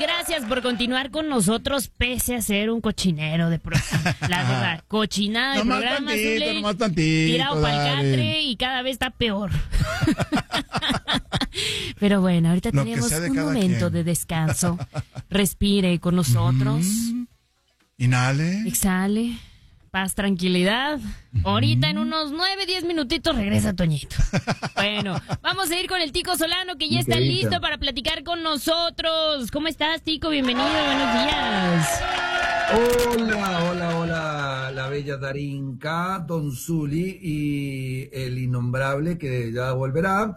gracias por continuar con nosotros pese a ser un cochinero de programa. La verdad, cochinada de programa, tirado para el catre y cada vez está peor. Pero bueno, ahorita tenemos un momento de descanso. Respire con nosotros. Inhale. Exhale. Paz, tranquilidad. Ahorita en unos 9-10 minutitos regresa Toñito. Bueno, vamos a ir con el Tico Solano, que ya está listo para platicar con nosotros. ¿Cómo estás, Tico? Bienvenido, buenos días. Hola, la bella Darinka, Don Zuli y el innombrable que ya volverá.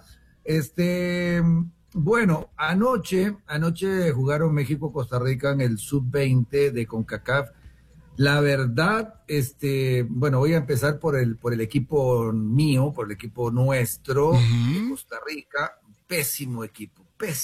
Bueno, anoche jugaron México-Costa Rica en el Sub-20 de CONCACAF. La verdad, bueno, voy a empezar por el equipo mío, por el equipo nuestro de Costa Rica. Pésimo equipo.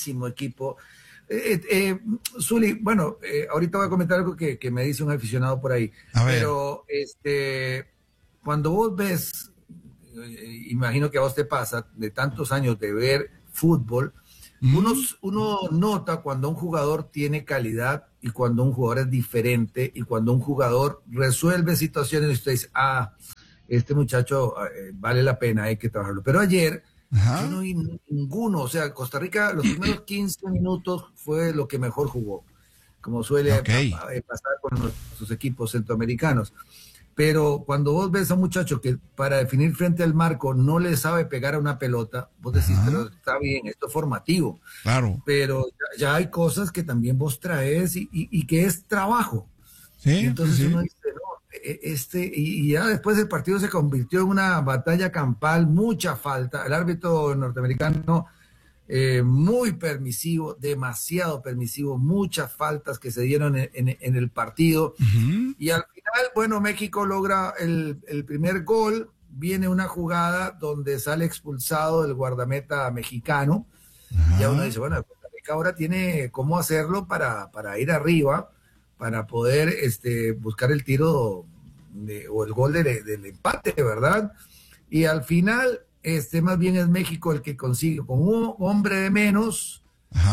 Zuli, bueno, ahorita voy a comentar algo que me dice un aficionado por ahí. Pero, cuando vos ves, imagino que a vos te pasa, de tantos años de ver fútbol, uno nota cuando un jugador tiene calidad y cuando un jugador es diferente y cuando un jugador resuelve situaciones y usted dice, este muchacho vale la pena, hay que trabajarlo. Pero ayer yo no vi ninguno, o sea, Costa Rica los primeros 15 minutos fue lo que mejor jugó, como suele pasar con sus equipos centroamericanos. Pero cuando vos ves a un muchacho que para definir frente al marco no le sabe pegar a una pelota, vos decís, pero está bien, esto es formativo. Claro. Pero ya hay cosas que también vos traes y que es trabajo. Sí. Y entonces uno dice, no, y ya después el partido se convirtió en una batalla campal, mucha falta. El árbitro norteamericano muy permisivo, demasiado permisivo, muchas faltas que se dieron en el partido. Y al final, bueno, México logra el primer gol. Viene una jugada donde sale expulsado el guardameta mexicano. Ya uno dice, bueno, Costa Rica ahora tiene cómo hacerlo para ir arriba, para poder buscar el tiro o el gol del empate, ¿verdad? Y al final, más bien es México el que consigue con un hombre de menos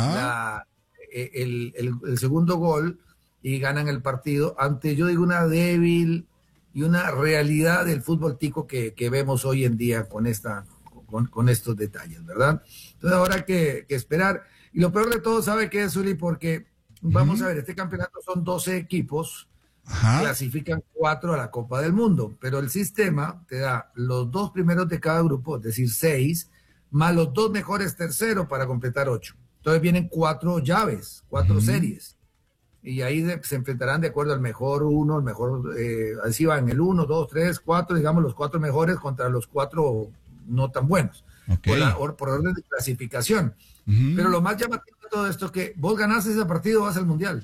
el segundo gol y ganan el partido ante, yo digo, una débil y una realidad del fútbol tico que vemos hoy en día con estos detalles, ¿verdad? Entonces ahora hay que esperar. Y lo peor de todo, ¿sabe qué es, Zuli? Porque vamos a ver, este campeonato son 12 equipos, clasifican 4 a la Copa del Mundo, pero el sistema te da los 2 primeros de cada grupo, es decir, 6, más los 2 mejores terceros para completar 8. Entonces vienen 4 llaves, 4 series, y ahí se enfrentarán de acuerdo al mejor uno, el mejor, así van, el 1, 2, 3, 4, digamos los 4 mejores contra los 4 no tan buenos, por orden de clasificación. Pero lo más llamativo de todo esto es que vos ganás ese partido, vas al Mundial.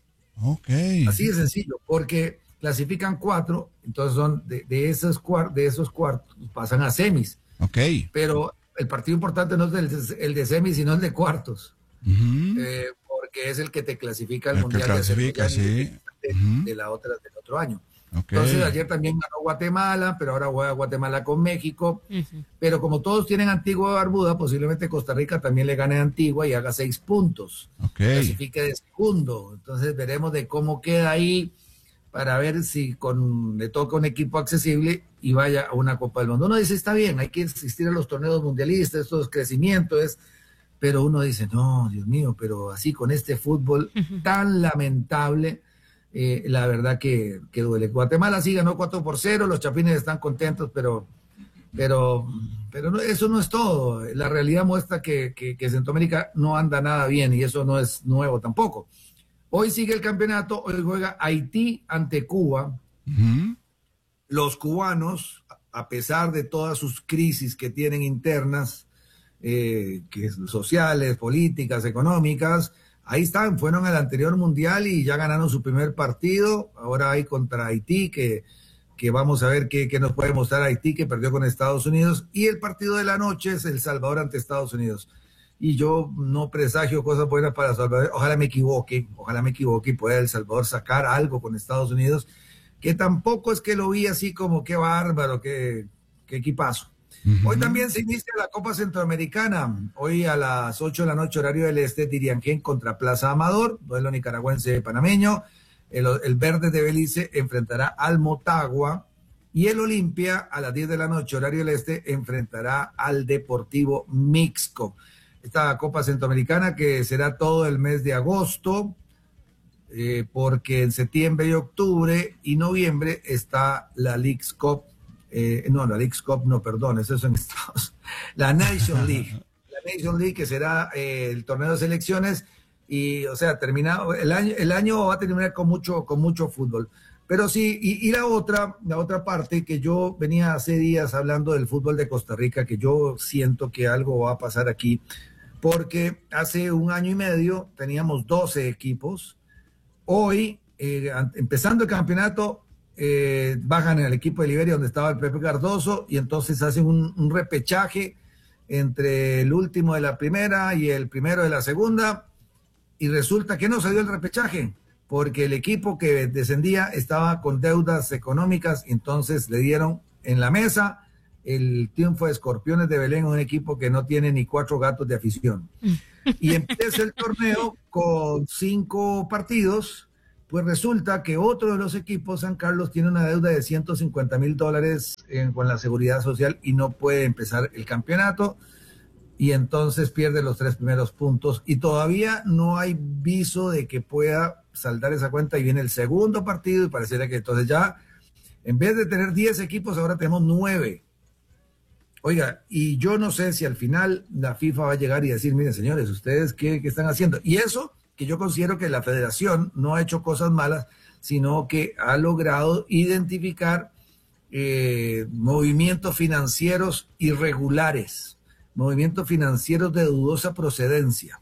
Así de sencillo, porque clasifican 4, entonces son de esos cuartos pasan a semis. Pero el partido importante no es el de semis, sino el de cuartos, porque es el que te clasifica al Mundial de la otra del otro año. Entonces ayer también ganó Guatemala, pero ahora juega Guatemala con México. Pero como todos tienen Antigua y Barbuda, posiblemente Costa Rica también le gane a Antigua y haga 6 puntos. Clasifique de segundo. Entonces veremos de cómo queda ahí para ver si le toca un equipo accesible y vaya a una Copa del Mundo. Uno dice, está bien, hay que asistir a los torneos mundialistas, esto es crecimiento, pero uno dice, no, Dios mío, pero así con este fútbol tan lamentable. La verdad que duele. Guatemala sí ganó 4-0, los chapines están contentos, pero no, eso no es todo. La realidad muestra que Centroamérica no anda nada bien y eso no es nuevo tampoco. Hoy sigue el campeonato, hoy juega Haití ante Cuba. Los cubanos, a pesar de todas sus crisis que tienen internas, sociales, políticas, económicas, ahí están, fueron al anterior mundial y ya ganaron su primer partido. Ahora hay contra Haití, que vamos a ver qué nos puede mostrar Haití, que perdió con Estados Unidos. Y el partido de la noche es El Salvador ante Estados Unidos. Y yo no presagio cosas buenas para El Salvador. Ojalá me equivoque y pueda El Salvador sacar algo con Estados Unidos, que tampoco es que lo vi así como qué bárbaro, qué equipazo. Hoy también se inicia la Copa Centroamericana. Hoy a las 8 de la noche, horario del este, Diriangén contra Plaza Amador, duelo nicaragüense-panameño. El Verde de Belice enfrentará al Motagua. Y el Olimpia, a las 10 de la noche, horario del este, enfrentará al Deportivo Mixco. Esta Copa Centroamericana que será todo el mes de agosto, porque en septiembre y octubre y noviembre está la Leagues Cup. La Leagues Cup no, perdón, eso es en Estados Unidos. La Nation League. La Nation League, que será el torneo de selecciones. Y, o sea, terminado el año va a terminar con mucho fútbol. Pero sí, y la otra parte que yo venía hace días hablando del fútbol de Costa Rica, que yo siento que algo va a pasar aquí, porque hace un año y medio teníamos 12 equipos. Hoy, empezando el campeonato, bajan al equipo de Liberia, donde estaba el Pepe Cardoso, y entonces hacen un repechaje entre el último de la primera y el primero de la segunda, y resulta que no se dio el repechaje, porque el equipo que descendía estaba con deudas económicas, entonces le dieron en la mesa el triunfo de Escorpiones de Belén, un equipo que no tiene ni 4 gatos de afición. Y empieza el torneo con 5 partidos, pues resulta que otro de los equipos, San Carlos, tiene una deuda de $150,000 con la Seguridad Social y no puede empezar el campeonato, y entonces pierde los 3 primeros puntos, y todavía no hay viso de que pueda saldar esa cuenta, y viene el segundo partido, y pareciera que entonces ya, en vez de tener 10 equipos, ahora tenemos 9. Oiga, y yo no sé si al final la FIFA va a llegar y decir, miren señores, ¿ustedes qué están haciendo? Y eso, que yo considero que la federación no ha hecho cosas malas, sino que ha logrado identificar movimientos financieros irregulares, movimientos financieros de dudosa procedencia.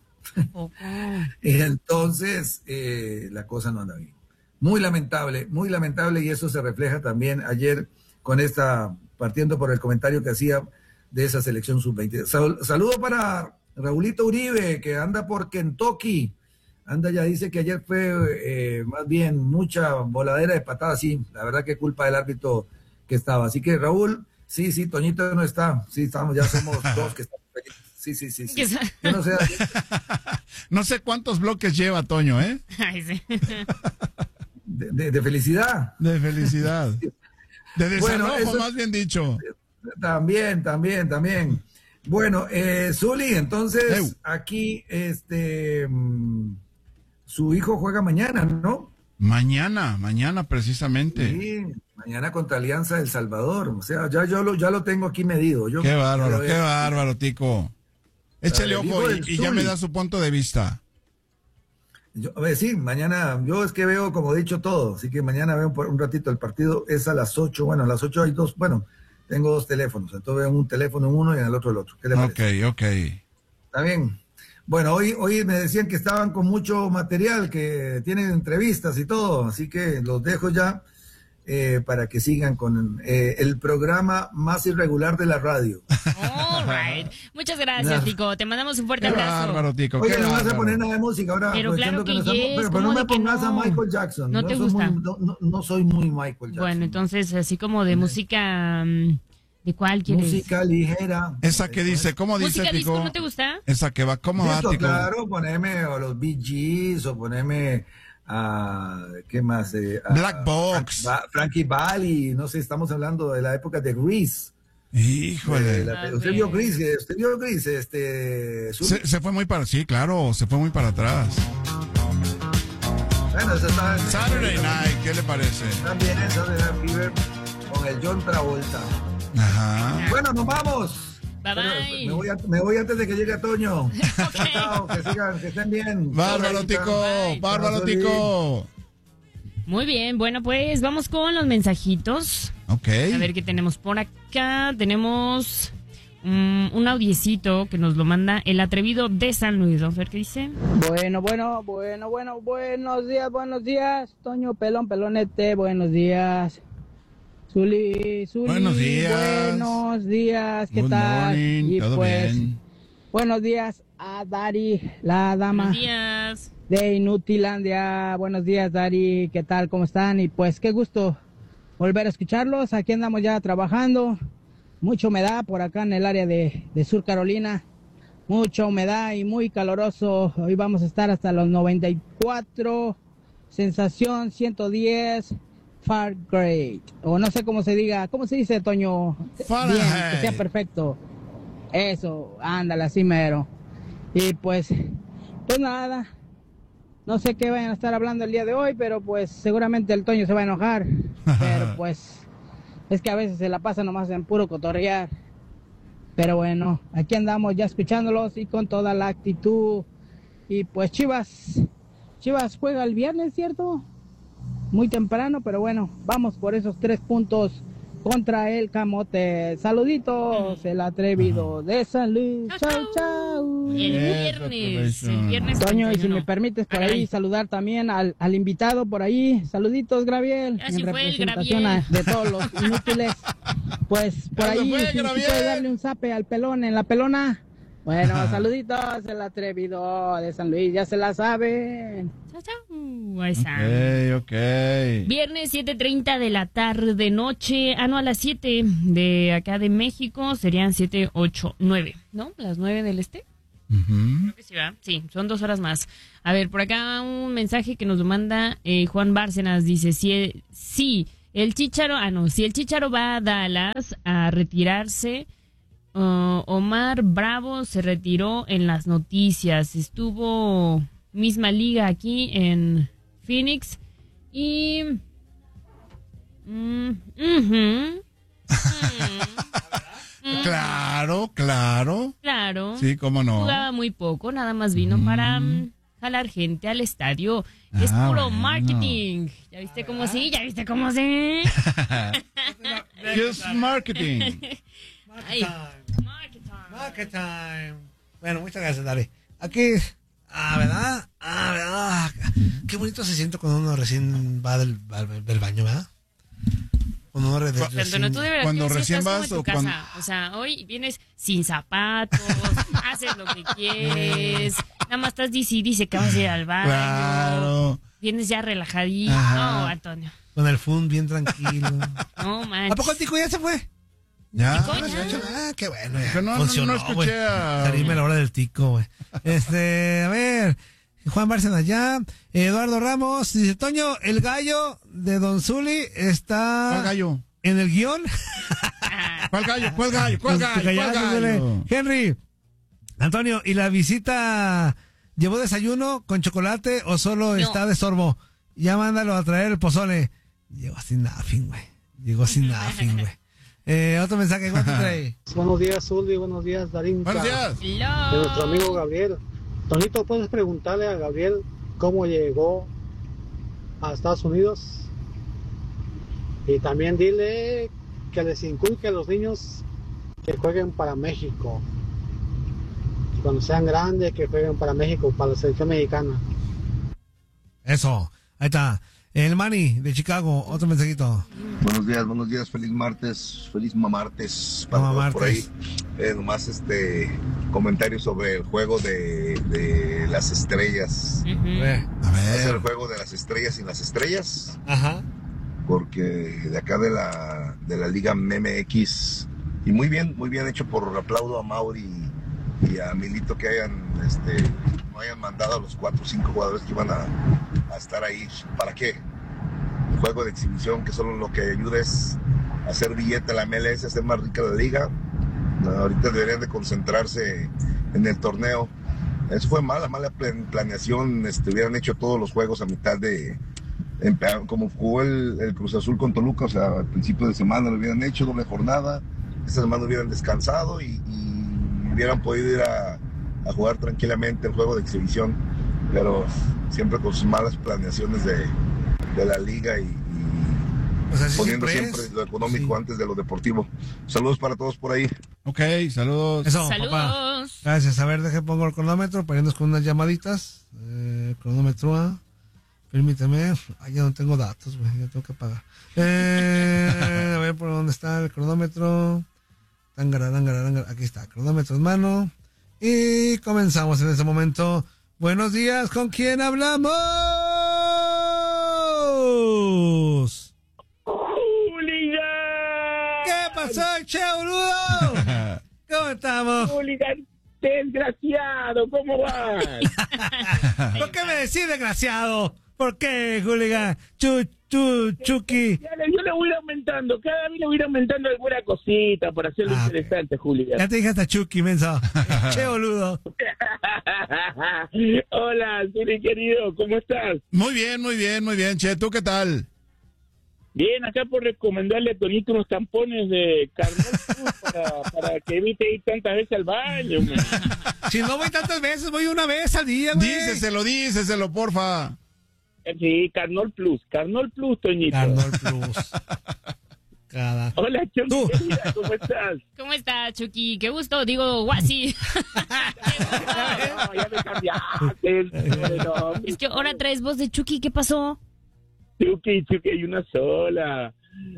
Entonces, la cosa no anda bien. Muy lamentable, y eso se refleja también ayer con partiendo por el comentario que hacía de esa selección sub-20. Saludo para Raulito Uribe, que anda por Kentucky. Ya dice que ayer fue más bien mucha voladera de patadas, sí, la verdad que culpa del árbitro que estaba. Así que Raúl, sí, Toñito no está, sí, ya somos 2 que estamos felices. Sí. Yo no sé. No sé cuántos bloques lleva Toño, ¿eh? Ay, sí. De felicidad. De felicidad. De desarrollo, más bien dicho. También. Bueno, Zuli, entonces, aquí, su hijo juega mañana, ¿no? Mañana precisamente. Sí, mañana contra Alianza del Salvador. O sea, ya lo tengo aquí medido. Qué bárbaro, Tico. Échale ojo y ya me da su punto de vista. Sí, mañana, yo es que veo, como he dicho, todo, así que mañana veo un ratito. El partido es a las 8, bueno, a las 8 hay 2, bueno, tengo 2 teléfonos, entonces veo un teléfono en uno y en el otro el otro. ¿Qué le parece? Ok. Está bien. Bueno, hoy me decían que estaban con mucho material, que tienen entrevistas y todo, así que los dejo ya para que sigan con el programa más irregular de la radio. All right. Muchas gracias, Tico. Te mandamos un fuerte abrazo. Bárbaro, Tico. Oye, no vas a poner nada de música ahora. Pero claro que yes, pero no me pongas a Michael Jackson. ¿No te gusta? No soy muy Michael Jackson. Bueno, entonces, así como de música... ¿De cuál quieres? Música ligera. Esa que dice, ¿cómo dice, ¿Música Tico? disco no te gusta? Esa que va, ¿cómo va, Tico? Claro, poneme a los Bee Gees o poneme a... ¿Qué más? Black Box. Frankie Valli, no sé, estamos hablando de la época de Grease. Híjole. Usted vio Grease, se fue muy para, sí, claro, se fue muy para atrás. Bueno, eso está... Saturday Night, ¿qué le parece? También Saturday Night Fever con el John Travolta. Ajá. Bueno, nos vamos. Bye bye. Me voy antes de que llegue Toño. Okay. Chao, que estén bien. Bárbaro, Tico. Bárbaro, Tico. Muy bien, bueno, pues vamos con los mensajitos. Ok. A ver qué tenemos por acá. Tenemos un audiecito que nos lo manda el atrevido de San Luis. Vamos a ver qué dice. Bueno, buenos días. Toño, pelonete, buenos días. Zuli, buenos días, ¿qué Good tal? Morning, y todo pues, bien. Buenos días a Dari, la dama Buenos días. de Inutilandia. Buenos días, Dari, ¿qué tal? ¿Cómo están? Y pues qué gusto volver a escucharlos. Aquí andamos ya trabajando. mucha humedad por acá en el área de Sur Carolina. Mucha humedad y muy caloroso. Hoy vamos a estar hasta los 94. Sensación 110. Fahrenheit. O no sé cómo se diga. ¿Cómo se dice, Toño? Fahrenheit. Bien, que sea perfecto. Eso, ándale, así mero. Y pues nada. No sé qué vayan a estar hablando el día de hoy, pero pues seguramente el Toño se va a enojar. Pero pues es que a veces se la pasa nomás en puro cotorrear. Pero bueno, aquí andamos ya escuchándolos y con toda la actitud. Y pues Chivas juega el viernes, ¿cierto? Muy temprano, pero bueno, vamos por esos 3 puntos contra el Camote. Saluditos, el atrevido de San Luis. Chau, chau. Y el viernes. Toño, y si me permites por ahí saludar también al invitado por ahí. Saluditos, Graviel. Así en fue el representación Graviel. de todos los inútiles. Pues por Así ahí, fue, si Graviel. puedes darle un zape al pelón en la pelona. Bueno, saluditos, el atrevido de San Luis, ya se la saben. Chau, chau. Ahí está. Ok. Viernes 7:30 de la tarde, noche. No, a las 7 de acá de México serían 7, 8, 9. ¿No? Las 9 del este. Creo que sí, ¿va? Sí, son 2 horas más. A ver, por acá un mensaje que nos lo manda Juan Bárcenas. Dice, si el Chícharo va a Dallas a retirarse, Omar Bravo se retiró en las noticias. Estuvo misma liga aquí en Phoenix y... Claro. Sí, cómo no. Jugaba muy poco, nada más vino para jalar gente al estadio. Es puro bueno. marketing. ¿Ya viste cómo sí? ¿Ya viste cómo sí? Just marketing. Ay, Market time. Bueno, muchas gracias, Dari. Aquí, ¿verdad? ¿Verdad? Qué bonito se siente cuando uno recién va del baño, ¿verdad? Cuando uno Cuando recién vas o cuando... O sea, hoy vienes sin zapatos, haces lo que quieres, nada más estás dice que vas a ir al baño. Claro. Vienes ya relajadito. Ajá. No, Antonio. Con el fun bien tranquilo. No, man. ¿A poco el tico ya se fue? Ya. Qué bueno. Ya. Pero no funcionó, escuché güey. a... Salirme la hora del tico, güey. A ver. Juan Bárcenas ya. Eduardo Ramos dice, Toño, el gallo de Don Zuli está... ¿Cuál gallo? ¿En el guión? ¿Cuál gallo? Henry. Antonio, ¿y la visita llevó desayuno con chocolate o solo está de sorbo? Ya mándalo a traer el pozole. Llegó sin nothing, güey. Otro mensaje, ¿cuánto trae? Buenos días, Zuli. Buenos días, Darín. Buenos días. De nuestro amigo Gabriel. Tonito, ¿puedes preguntarle a Gabriel cómo llegó a Estados Unidos? Y también dile que les inculque a los niños que jueguen para México. Cuando sean grandes, que jueguen para México, para la selección mexicana. Eso, ahí está. El Manny de Chicago, otro mensajito. Buenos días, feliz martes para todos por ahí. Nomás comentarios sobre el juego de las estrellas. A Va a ser ver. el juego de las estrellas sin las estrellas, Ajá. porque de acá de la Liga MX, y muy bien hecho, aplaudo a Mauri y a Milito que no hayan mandado a los 4 o 5 jugadores que iban a estar ahí. ¿Para qué? Un juego de exhibición que solo lo que ayuda es hacer billete a la MLS, hacer más rica la liga. No, ahorita deberían de concentrarse en el torneo. Eso fue mala planeación. Hubieran hecho todos los juegos a mitad como jugó el Cruz Azul con Toluca, o sea, al principio de semana lo hubieran hecho, doble jornada. Esta semana hubieran descansado y hubieran podido ir a jugar tranquilamente el juego de exhibición, pero siempre con sus malas planeaciones de la liga y Pues así poniendo siempre siempre lo económico antes de lo deportivo. Saludos para todos por ahí. Ok, saludos. Eso, Saludos. papá. Gracias. A ver, pongo el cronómetro para irnos con unas llamaditas. Cronómetro A. Permíteme. Ay, ya no tengo datos, güey. Ya tengo que pagar. A ver por dónde está el cronómetro. Aquí está, cronómetro en mano. Y comenzamos en este momento. Buenos días, ¿con quién hablamos? ¿Qué pasó, che, boludo? ¿Cómo estamos? Hooligan desgraciado, ¿cómo vas? ¿Por qué me decís desgraciado? ¿Por qué, hooligan? Chucky. Yo le voy a ir aumentando, cada vez le voy a ir aumentando alguna cosita para hacerlo interesante, Hooligan. Ya te dije hasta Chucky, menso. Che, boludo. Hola, Zuli querido, ¿cómo estás? Muy bien, che. ¿Tú qué tal? Bien, acá por recomendarle a Tonito unos tampones de Carnal para que evite ir tantas veces al baño. Man. Si no voy tantas veces, voy una vez al día, güey. Díceselo, porfa. Sí, Carnol Plus, Toñito. Carnol Plus. Hola, Chucky, querida, ¿cómo estás? ¿Cómo está, Chucky? Qué gusto, digo, guasi. No, ya me cambiaste. No. Es que ahora traes voz de Chucky, ¿qué pasó? Chucky, hay una sola.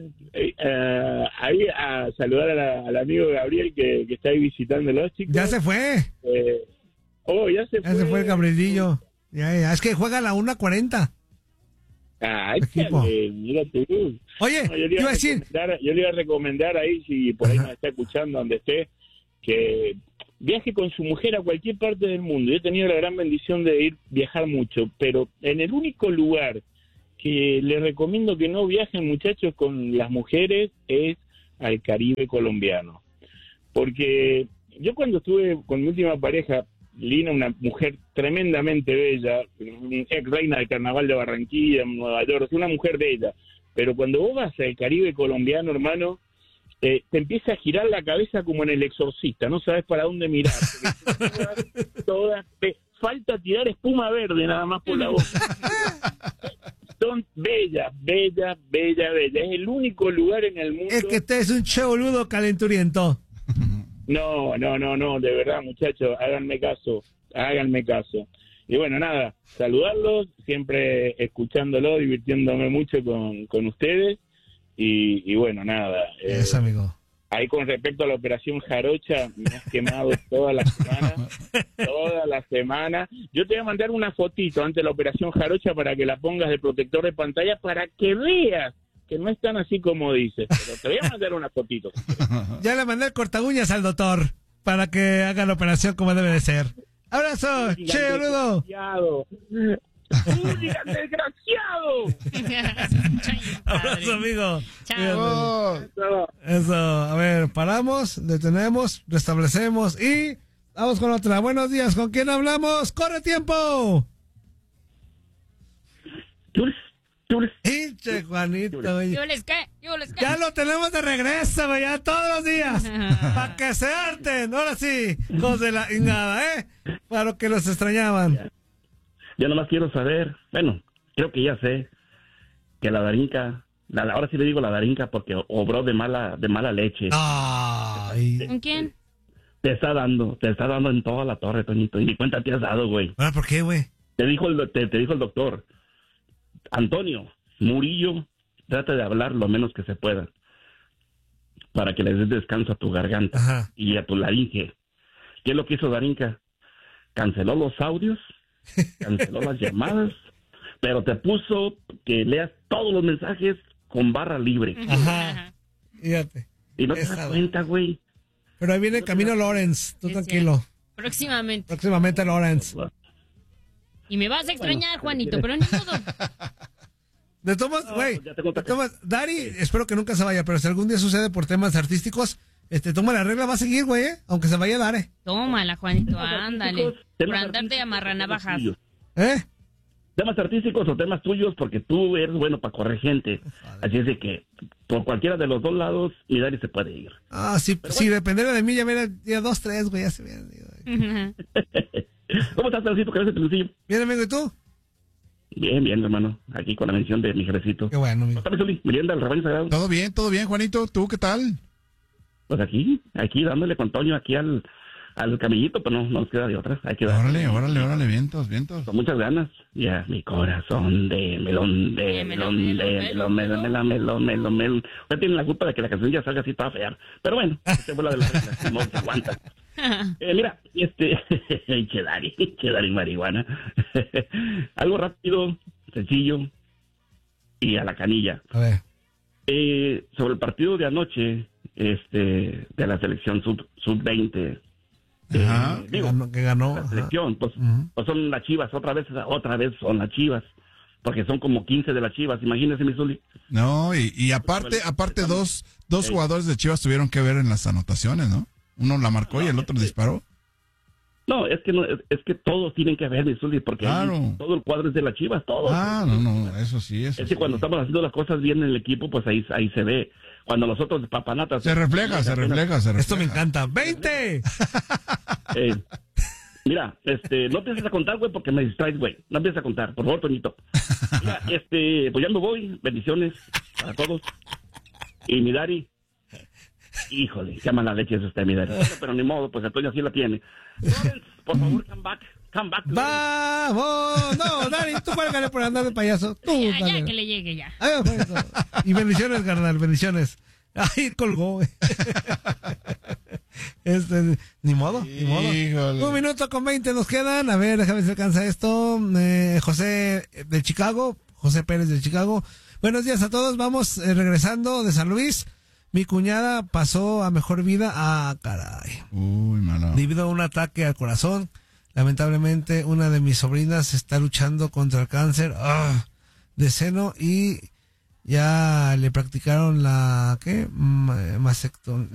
Ahí a saludar al amigo Gabriel que está ahí visitándolos, chicos. Ya se fue. Ya se fue. Ya se fue el Gabrielillo. Ya. Es que juega a la 1:40. Ay, mira tú. Oye, no, yo le iba a recomendar ahí, si por ahí nos está escuchando, donde esté, que viaje con su mujer a cualquier parte del mundo. Yo he tenido la gran bendición de viajar mucho, pero en el único lugar que les recomiendo que no viajen, muchachos, con las mujeres es al Caribe colombiano. Porque yo cuando estuve con mi última pareja, Lina, una mujer tremendamente bella, ex reina del carnaval de Barranquilla, en Nueva York, una mujer bella, pero cuando vos vas al Caribe colombiano, hermano, te empieza a girar la cabeza como en El Exorcista, no sabes para dónde mirar, falta tirar espuma verde nada más por la boca. Son bellas, es el único lugar en el mundo. Es que este es un che boludo calenturiento. No, de verdad, muchachos, háganme caso. Y bueno, nada, saludarlos, siempre escuchándolo, divirtiéndome mucho con ustedes. Y bueno, nada. Eso, amigo. Ahí con respecto a la operación Jarocha, me has quemado toda la semana. Yo te voy a mandar una fotito antes de la operación Jarocha para que la pongas de protector de pantalla para que veas que no es tan así como dices, pero te voy a mandar una fotito. Ya le mandé el cortaguñas al doctor para que haga la operación como debe de ser. ¡Abrazo! ¡Che, boludo! ¡Desgraciado! ¡Abrazo, amigo! Chao. Eso, a ver, paramos, detenemos, restablecemos y vamos con otra. Buenos días, ¿con quién hablamos? ¡Corre tiempo! Hinche, Juanito, güey. Yo les cae. Ya lo tenemos de regreso, güey, ya todos los días. Para que se harten. Ahora sí, hijos de la ingada, para los que los extrañaban. Yo nomás quiero saber, bueno, creo que ya sé, que la Darinka, ahora sí le digo la Darinka porque obró de mala leche. Ay. ¿Con quién? Te está dando en toda la torre, Toñito, y ni cuenta te has dado, güey. ¿Ahora por qué, güey? Te dijo el doctor, Antonio Murillo, trata de hablar lo menos que se pueda para que le des descanso a tu garganta. Ajá. Y a tu laringe. ¿Qué es lo que hizo Darinka? Canceló los audios, canceló las llamadas, pero te puso que leas todos los mensajes con barra libre. Ajá. Fíjate. Y no te das cuenta, güey. Pero ahí viene el camino Lawrence, tú tranquilo. Próximamente Lawrence. Y me vas a extrañar, Juanito, pero ni modo. De tomas, güey. Dari, espero que nunca se vaya, pero si algún día sucede por temas artísticos, toma la regla, va a seguir, güey, aunque se vaya Dare. Tómala, Juanito, ándale. Por andarte de amarrar navajas. Temas artísticos o temas tuyos, porque tú eres bueno para correr gente. Así es de que por cualquiera de los dos lados, mi Dari se puede ir. Sí, si dependiera de mí, ya hubiera 2, 3, güey, ya se hubieran ido. ¿Cómo estás, Pedrocito? ¿Qué haces, Pedrocillo? Bien, amigo, ¿y tú? Bien, hermano. Aquí con la mención de mi jerecito. Qué bueno, amigo. ¿Merienda, el rebaño sagrado? Todo bien, Juanito. ¿Tú qué tal? Pues aquí dándole con Toño aquí al camellito, pero no nos queda de otra. Hay que darle. Órale, vientos. Con muchas ganas. Ya, mi corazón de melón. Usted tiene la culpa de que la canción ya salga así toda fea. Pero bueno, se fue la de la regla, no se aguanta. Mira, Chedari marihuana. Algo rápido, sencillo y a la canilla. A ver. Sobre el partido de anoche de la selección sub-20. Ajá. Que ganó. La selección, pues son las Chivas, otra vez son las Chivas, porque son como 15 de las Chivas, imagínese, mi Zuli. No, y aparte dos jugadores de Chivas tuvieron que ver en las anotaciones, ¿no? Uno la marcó y el otro disparó. No, es que todos tienen que ver, mi Zuli, porque claro, todo el cuadro es de las Chivas, todo. No, eso sí. Es que cuando estamos haciendo las cosas bien en el equipo, pues ahí se ve. Cuando los otros papanatas... Se refleja. Esto me encanta. ¡20! Mira, no empieces a contar, güey, porque me distraes, güey. No empieces a contar, por favor, Toñito. Mira, pues ya me voy. Bendiciones para todos. Y mi Dari... Híjole, qué mala leche es usted, mi Dari. Pero ni modo, pues Antonio sí la tiene. Lawrence, por favor, come back. ¡Vamos! No, Dari, tú cuélgale por andar de payaso. Tú, ya que le llegue ya. Y bendiciones, carnal, bendiciones. Ay, colgó, güey. Ni modo. Híjole. 1:20 nos quedan. A ver, déjame ver si alcanza esto. José de Chicago, José Pérez de Chicago. Buenos días a todos. Vamos regresando de San Luis. Mi cuñada pasó a mejor vida. Ah, caray. Uy, malo. Debido a un ataque al corazón. Lamentablemente, una de mis sobrinas está luchando contra el cáncer de seno y ya le practicaron la mastectomía.